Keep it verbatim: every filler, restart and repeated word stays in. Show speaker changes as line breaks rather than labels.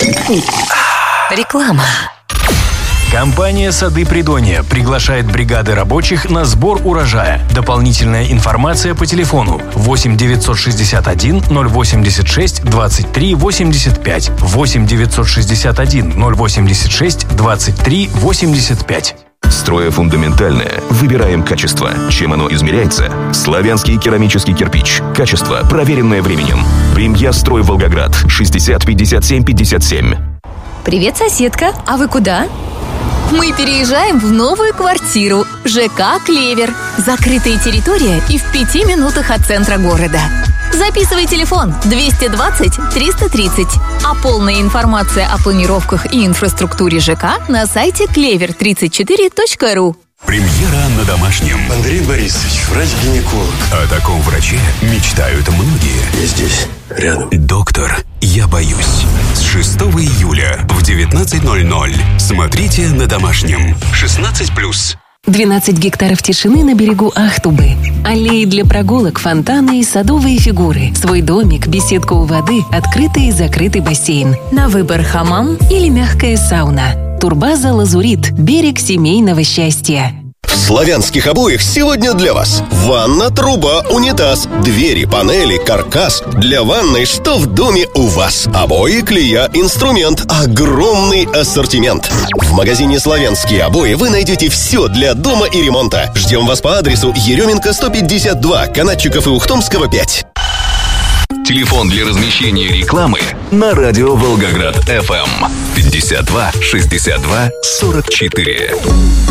Реклама.
Компания «Сады Придонья» приглашает бригады рабочих на сбор урожая. Дополнительная информация по телефону восемь девятьсот шестьдесят один ноль восемьдесят шесть двадцать три восемьдесят пять, восемь девятьсот шестьдесят один ноль восемьдесят шесть двадцать три восемьдесят пять.
Строя фундаментальное, выбираем качество. Чем оно измеряется? Славянский керамический кирпич. Качество, проверенное временем. Премьер Строй Волгоград. шестьдесят пятьдесят семь пятьдесят семь.
Привет, соседка. А вы куда?
Мы переезжаем в новую квартиру. ЖК «Клевер». Закрытая территория и в пяти минутах от центра города. Записывай телефон двести двадцать триста тридцать. А полная информация о планировках и инфраструктуре ЖК на сайте клевер тридцать четыре точка ру.
Премьера на домашнем.
Андрей Борисович, врач-гинеколог.
О таком враче мечтают многие.
Я здесь, рядом.
Доктор, я боюсь. С шестого июля в девятнадцать ноль ноль. Смотрите на домашнем. шестнадцать плюс.
двенадцать гектаров тишины на берегу Ахтубы. Аллеи для прогулок, фонтаны и садовые фигуры. Свой домик, беседка у воды, открытый и закрытый бассейн. На выбор хамам или мягкая сауна. Турбаза «Лазурит». Берег семейного счастья.
В славянских обоях сегодня для вас ванна, труба, унитаз, двери, панели, каркас. Для ванной что в доме у вас? Обои, клея, инструмент. Огромный ассортимент. В магазине «Славянские обои» вы найдете все для дома и ремонта. Ждем вас по адресу Еременко сто пятьдесят два, Канатчиков и Ухтомского пять.
Телефон для размещения рекламы на радио Волгоград эф эм пятьдесят два шестьдесят два сорок четыре.